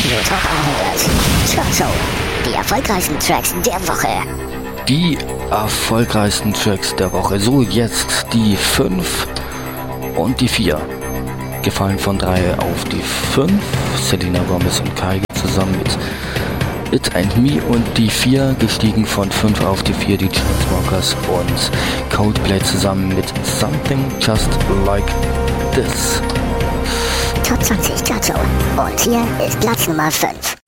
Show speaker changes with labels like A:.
A: Radio Top 100. Chart Show. Die erfolgreichsten Tracks der Woche.
B: Die erfolgreichsten Tracks der Woche. So, jetzt die 5 und die 4. Gefallen von 3 auf die 5. Selena Gomez und Kylie zusammen mit It and Me. Und die 4 gestiegen von 5 auf die 4. Die Chainsmokers und Coldplay zusammen mit Something Just Like This.
A: Top 20 Chart Show. Und hier ist Platz Nummer 5.